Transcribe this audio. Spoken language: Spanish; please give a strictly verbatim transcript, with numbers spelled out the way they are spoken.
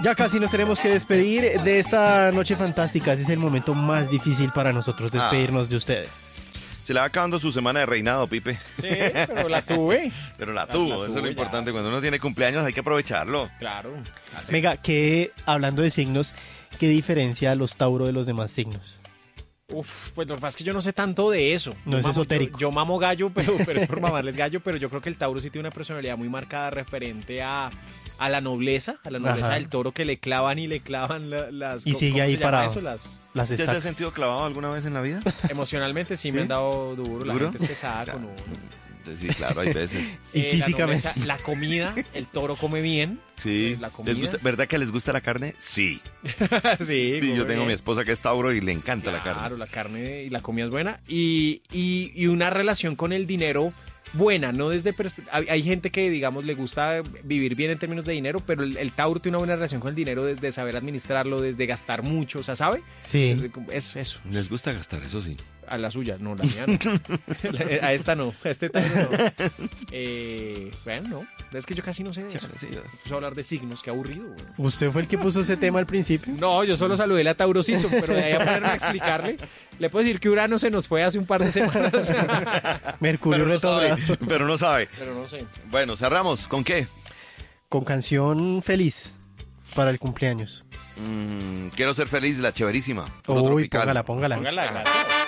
Ya casi nos tenemos que despedir de esta noche fantástica. Ese es el momento más difícil para nosotros, despedirnos ah. de ustedes. Se le va acabando su semana de reinado, Pipe. Sí, pero la tuve. Pero la tuvo, la, la eso tuve, es lo importante. Ya. Cuando uno tiene cumpleaños hay que aprovecharlo. Claro. Así. Venga, que hablando de signos, ¿qué diferencia a los Tauro de los demás signos? Uf, pues lo que pasa es que yo no sé tanto de eso. No yo es mamo, esotérico. Yo, yo mamo gallo, pero, pero es por mamarles gallo, pero yo creo que el Tauro sí tiene una personalidad muy marcada referente a, a la nobleza, a la nobleza Ajá. del toro que le clavan y le clavan la, las... Y sigue ahí parado. Eso? Las, las ¿Ya se ha sentido clavado alguna vez en la vida? Emocionalmente sí, ¿Sí? me han dado duro, la ¿Duro? gente es pesada claro. con uno. Sí, claro, hay veces. Y eh, físicamente. La, nobleza, la comida, el toro come bien. Sí. La comida. ¿Les gusta, ¿Verdad que les gusta la carne? Sí. sí, sí yo tengo bien. mi esposa que es Tauro y le encanta claro, la carne. Claro, la carne y la comida es buena. Y, y, y una relación con el dinero buena, no desde... Perspe- hay, hay gente que, digamos, le gusta vivir bien en términos de dinero, pero el, el Tauro tiene una buena relación con el dinero desde saber administrarlo, desde gastar mucho, o sea, ¿sabe? Sí. Es eso. Les gusta gastar, eso sí. A la suya, no, la mía no. A esta no, a este Tauro no. Eh, bueno, no, es que yo casi no sé de eso. Sí, yo... Puso a hablar de signos, qué aburrido. Bueno. ¿Usted fue el que puso ese tema al principio? No, yo solo saludé la Tauro Season, pero de ahí a ponerme a explicarle, le puedo decir que Urano se nos fue hace un par de semanas. Mercurio retrogrado. Pero no sabe. Pero no sé. Bueno, cerramos. ¿Con qué? Con canción feliz para el cumpleaños. Mm, quiero ser feliz, la chéverísima. Uy, póngala, póngala. Póngala, gracias.